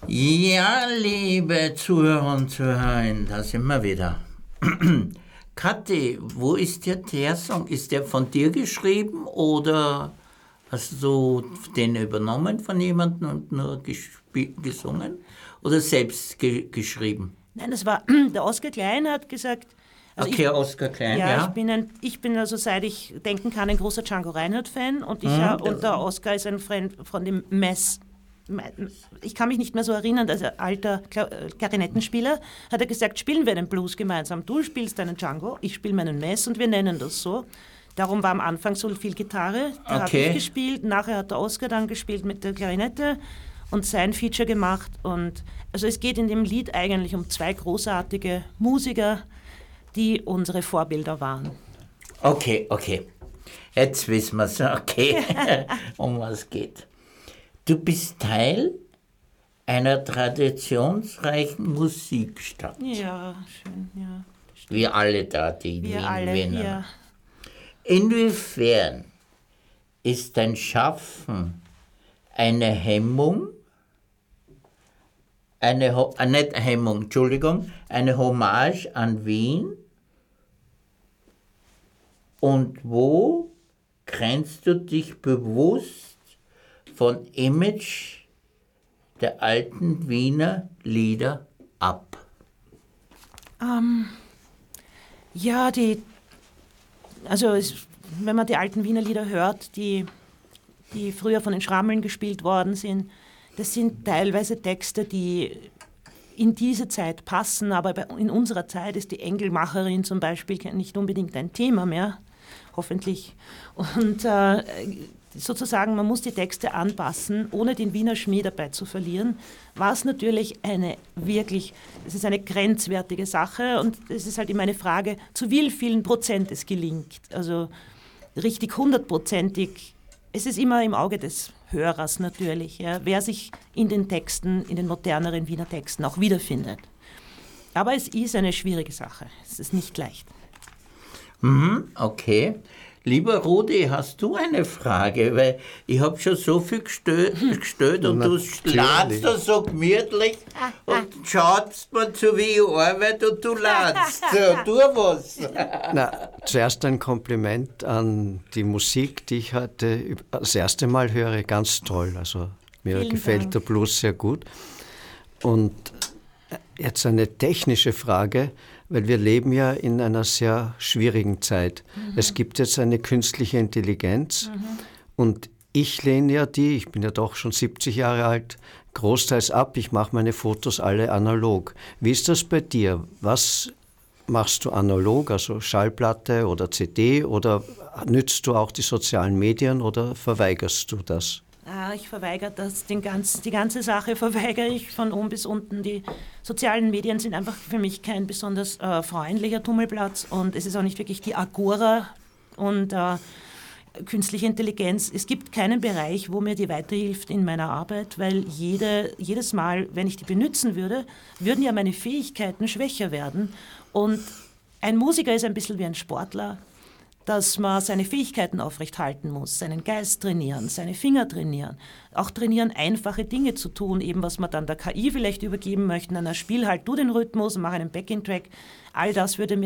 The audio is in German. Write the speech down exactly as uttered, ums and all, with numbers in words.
Ja, liebe Zuhörer und Zuhörerinnen, da sind wir wieder. Kathi, wo ist der, der Song? Ist der von dir geschrieben oder hast du den übernommen von jemandem und nur gesungen oder selbst ge geschrieben? Nein, das war, der Oskar Klein hat gesagt... Also okay, ich, Oskar Klein, ja. ja. Ich bin, ein, ich bin also, seit ich denken kann, ein großer Django Reinhardt-Fan und, ich, mhm. und der Oskar ist ein Freund von dem Mess. Ich kann mich nicht mehr so erinnern, als alter Klarinettenspieler hat er gesagt, spielen wir den Blues gemeinsam. Du spielst deinen Django, ich spiele meinen Mess und wir nennen das so. Darum war am Anfang so viel Gitarre, da okay. habe ich gespielt, nachher hat der Oskar dann gespielt mit der Klarinette und sein Feature gemacht. Und also es geht in dem Lied eigentlich um zwei großartige Musiker, die unsere Vorbilder waren. Okay, okay. Jetzt wissen wir es, okay, um was es geht. Du bist Teil einer traditionsreichen Musikstadt. Ja, schön, ja. Wir alle da, die Wir Wien, alle, Wiener. Ja. Inwiefern ist dein Schaffen eine Hemmung, eine, äh, nicht Hemmung, Entschuldigung, eine Hommage an Wien? Und wo grenzt du dich bewusst von Image der alten Wiener Lieder ab? Ähm, ja, die, also es, wenn man die alten Wiener Lieder hört, die, die früher von den Schrammeln gespielt worden sind, das sind teilweise Texte, die in diese Zeit passen, aber bei, in unserer Zeit ist die Engelmacherin zum Beispiel nicht unbedingt ein Thema mehr, hoffentlich. Und äh, sozusagen, man muss die Texte anpassen, ohne den Wiener Schmäh dabei zu verlieren, was natürlich eine wirklich, es ist eine grenzwertige Sache und es ist halt immer eine Frage, zu wie vielen Prozent es gelingt. Also richtig hundertprozentig, es ist immer im Auge des Hörers natürlich, ja, wer sich in den Texten, in den moderneren Wiener Texten auch wiederfindet. Aber es ist eine schwierige Sache, es ist nicht leicht. Mhm, okay. Lieber Rudi, hast du eine Frage? Weil ich habe schon so viel gestellt und du ladst da so gemütlich und schaust mir zu, wie ich arbeite und du ladst. So, tu was. Na, zuerst ein Kompliment an die Musik, die ich heute das erste Mal höre. Ganz toll. Also mir Vielen gefällt Dank. der Blues sehr gut. Und jetzt eine technische Frage, weil wir leben ja in einer sehr schwierigen Zeit. Mhm. Es gibt jetzt eine künstliche Intelligenz mhm. und ich lehne ja die, ich bin ja doch schon siebzig Jahre alt, großteils ab. Ich mache meine Fotos alle analog. Wie ist das bei dir? Was machst du analog, also Schallplatte oder C D, oder nützt du auch die sozialen Medien oder verweigerst du das? Ah, ich verweigere das, den ganz, die ganze Sache verweigere ich von oben bis unten. Die sozialen Medien sind einfach für mich kein besonders äh, freundlicher Tummelplatz und es ist auch nicht wirklich die Agora und äh, künstliche Intelligenz. Es gibt keinen Bereich, wo mir die weiterhilft in meiner Arbeit, weil jede, jedes Mal, wenn ich die benutzen würde, würden ja meine Fähigkeiten schwächer werden. Und ein Musiker ist ein bisschen wie ein Sportler, dass man seine Fähigkeiten aufrechthalten muss, seinen Geist trainieren, seine Finger trainieren, auch trainieren, einfache Dinge zu tun, eben was man dann der K I vielleicht übergeben möchte, in einer Spiel halt, du den Rhythmus, mach einen Backing-Track, all das würde mir